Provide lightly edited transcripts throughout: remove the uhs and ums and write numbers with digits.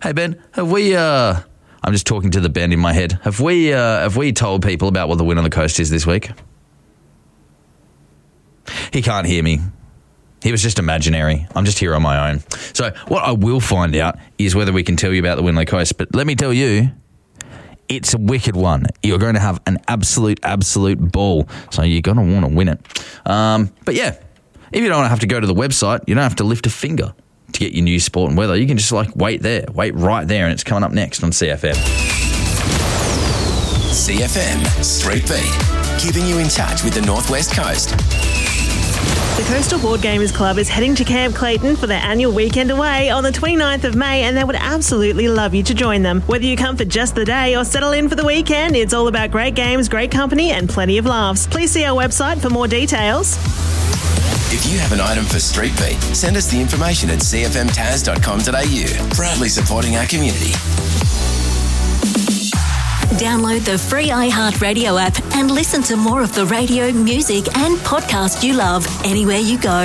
Hey, Ben, have we... I'm just talking to the Ben in my head. Have we told people about what the win on the coast is this week? He can't hear me. He was just imaginary. I'm just here on my own. So what I will find out is whether we can tell you about the win on the coast. But let me tell you, it's a wicked one. You're going to have an absolute ball. So you're going to want to win it. But yeah, if you don't have to go to the website, you don't have to lift a finger to get your news, sport and weather. You can just wait right there, and it's coming up next on CFM. CFM Street Beat, keeping you in touch with the Northwest Coast. The Coastal Board Gamers Club is heading to Camp Clayton for their annual weekend away on the 29th of May, and they would absolutely love you to join them. Whether you come for just the day or settle in for the weekend, it's all about great games, great company and plenty of laughs. Please see our website for more details. If you have an item for Street Beat, send us the information at cfmtaz.com.au. Proudly supporting our community. Download the free iHeartRadio app and listen to more of the radio, music and podcast you love anywhere you go.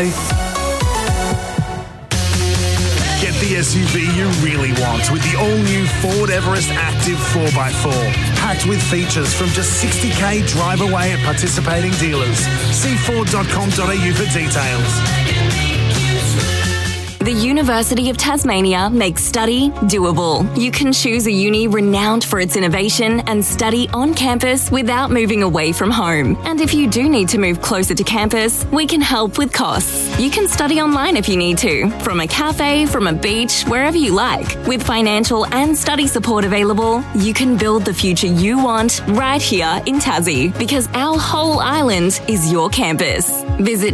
Get the SUV you really want with the all-new Ford Everest Active 4x4. Packed with features from just $60,000 drive away at participating dealers. See Ford.com.au for details. The University of Tasmania makes study doable. You can choose a uni renowned for its innovation and study on campus without moving away from home. And if you do need to move closer to campus, we can help with costs. You can study online if you need to, from a cafe, from a beach, wherever you like. With financial and study support available, you can build the future you want right here in Tassie, because our whole island is your campus. Visit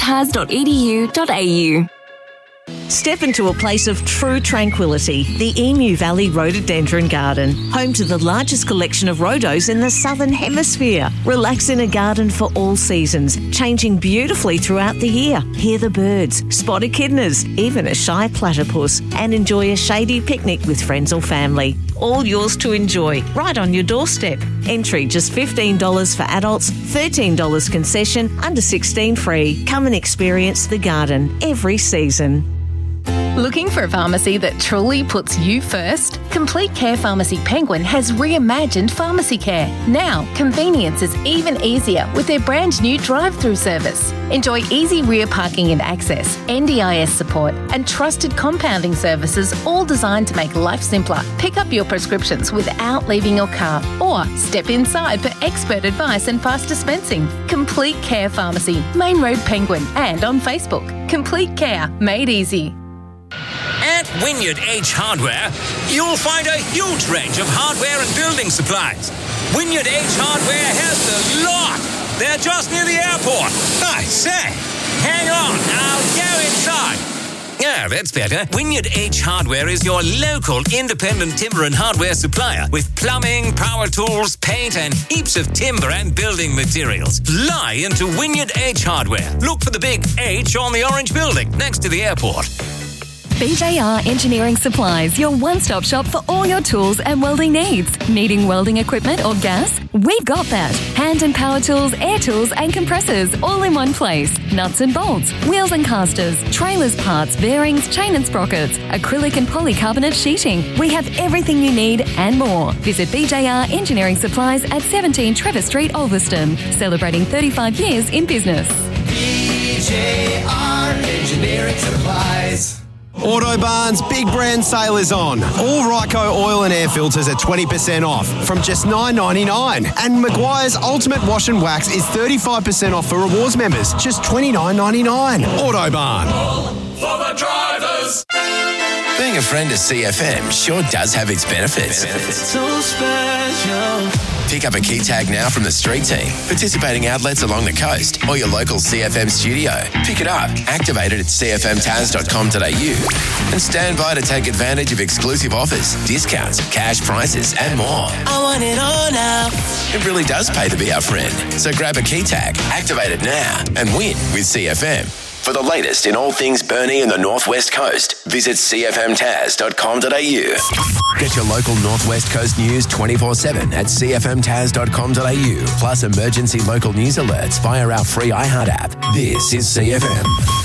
utas.edu.au. Step into a place of true tranquility, the Emu Valley Rhododendron Garden, home to the largest collection of rhodos in the Southern Hemisphere. Relax in a garden for all seasons, changing beautifully throughout the year. Hear the birds, spot echidnas, even a shy platypus, and enjoy a shady picnic with friends or family. All yours to enjoy, right on your doorstep. Entry just $15 for adults, $13 concession, under 16 free. Come and experience the garden every season. Looking for a pharmacy that truly puts you first? Complete Care Pharmacy Penguin has reimagined pharmacy care. Now, convenience is even easier with their brand new drive-through service. Enjoy easy rear parking and access, NDIS support, and trusted compounding services, all designed to make life simpler. Pick up your prescriptions without leaving your car, or step inside for expert advice and fast dispensing. Complete Care Pharmacy, Main Road Penguin, and on Facebook. Complete Care, made easy. At Wynyard H Hardware, you'll find a huge range of hardware and building supplies. Wynyard H Hardware has the lot. They're just near the airport. I say, hang on, I'll go inside. Yeah, that's better. Wynyard H Hardware is your local independent timber and hardware supplier with plumbing, power tools, paint and heaps of timber and building materials. Fly into Wynyard H Hardware. Look for the big H on the orange building next to the airport. BJR Engineering Supplies, your one-stop shop for all your tools and welding needs. Needing welding equipment or gas? We've got that. Hand and power tools, air tools and compressors all in one place. Nuts and bolts, wheels and casters, trailers parts, bearings, chain and sprockets, acrylic and polycarbonate sheeting. We have everything you need and more. Visit BJR Engineering Supplies at 17 Trevor Street, Ulverston. Celebrating 35 years in business. BJR Engineering Supplies. Autobarn's big brand sale is on. All Ryco oil and air filters are 20% off from just $9.99. And Maguire's Ultimate Wash and Wax is 35% off for rewards members, just $29.99. Autobarn. For the drivers. Being a friend of CFM sure does have its benefits. So special. Pick up a key tag now from the street team, participating outlets along the coast, or your local CFM studio. Pick it up, activate it at cfmtaz.com.au, and stand by to take advantage of exclusive offers, discounts, cash prices, and more. I want it all now. It really does pay to be our friend. So grab a key tag, activate it now, and win with CFM. For the latest in all things Burnie and the Northwest Coast, visit cfmtaz.com.au. Get your local Northwest Coast news 24/7 at cfmtaz.com.au. Plus emergency local news alerts via our free iHeart app. This is CFM.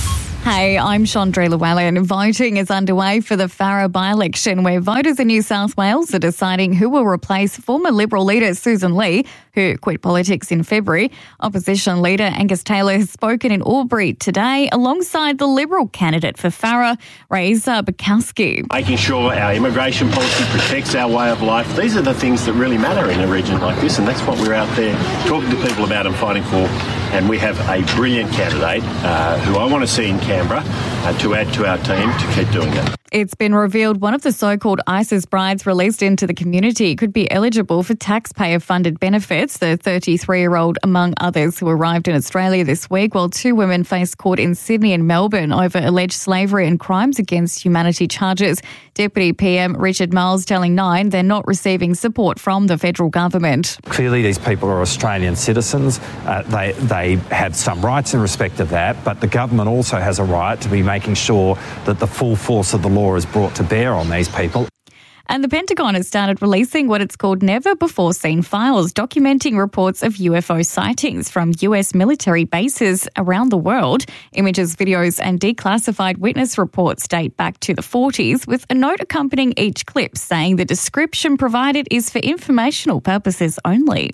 Hey, I'm Chandra Llewellyn. Voting is underway for the Farrer by-election, where voters in New South Wales are deciding who will replace former Liberal leader Susan Lee, who quit politics in February. Opposition leader Angus Taylor has spoken in Albury today alongside the Liberal candidate for Farrer, Reza Bukowski. Making sure our immigration policy protects our way of life. These are the things that really matter in a region like this, and that's what we're out there talking to people about and fighting for. And we have a brilliant candidate who I want to see in Canberra to add to our team to keep doing it. It's been revealed one of the so-called ISIS brides released into the community could be eligible for taxpayer-funded benefits. The 33-year-old, among others, who arrived in Australia this week, while two women face court in Sydney and Melbourne over alleged slavery and crimes against humanity charges. Deputy PM Richard Miles telling Nine they're not receiving support from the federal government. Clearly, these people are Australian citizens. They have some rights in respect of that, but the government also has a right to be making sure that the full force of the law is brought to bear on these people. And the Pentagon has started releasing what it's called never-before-seen files, documenting reports of UFO sightings from US military bases around the world. Images, videos and declassified witness reports date back to the 40s, with a note accompanying each clip saying the description provided is for informational purposes only.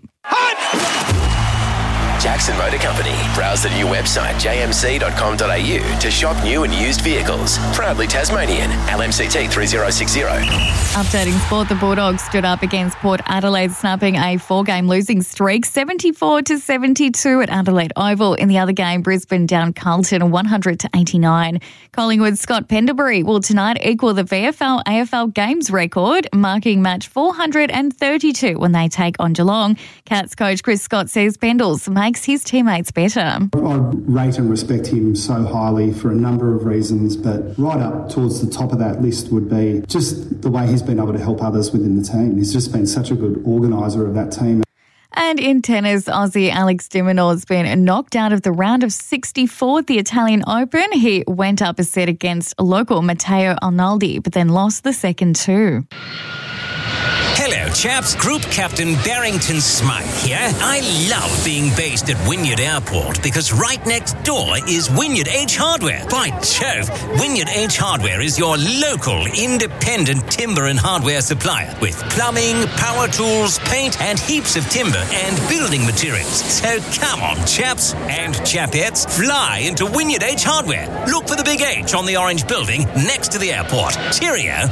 Jackson Motor Company. Browse the new website jmc.com.au to shop new and used vehicles. Proudly Tasmanian. LMCT 3060. Updating sport, the Bulldogs stood up against Port Adelaide, snapping a 4-game losing streak, 74-72 at Adelaide Oval. In the other game, Brisbane down Carlton 100-89. Collingwood's Scott Pendlebury will tonight equal the VFL-AFL games record, marking match 432 when they take on Geelong. Cats coach Chris Scott says Pendles makes his teammates better. I rate and respect him so highly for a number of reasons, but right up towards the top of that list would be just the way he's been able to help others within the team. He's just been such a good organiser of that team. And in tennis, Aussie Alex de Minaur has been knocked out of the round of 64 at the Italian Open. He went up a set against local Matteo Arnaldi, but then lost the second two. Hello, chaps. Group Captain Barrington Smythe here. I love being based at Wynyard Airport because right next door is Wynyard H Hardware. By Jove, Wynyard H Hardware is your local independent timber and hardware supplier with plumbing, power tools, paint and heaps of timber and building materials. So come on, chaps and chapettes, fly into Wynyard H Hardware. Look for the big H on the orange building next to the airport. Cheerio.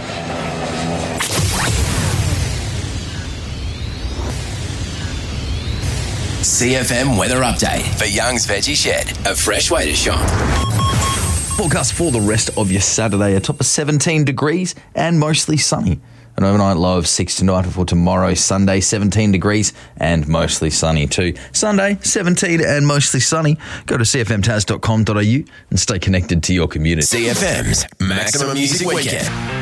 CFM weather update for Young's Veggie Shed, a fresh way to shop. Forecast for the rest of your Saturday, a top of 17 degrees and mostly sunny. An overnight low of 6 tonight before tomorrow, Sunday, 17 degrees and mostly sunny too. Sunday, 17 and mostly sunny. Go to cfmtaz.com.au and stay connected to your community. CFM's Maximum Music Weekend.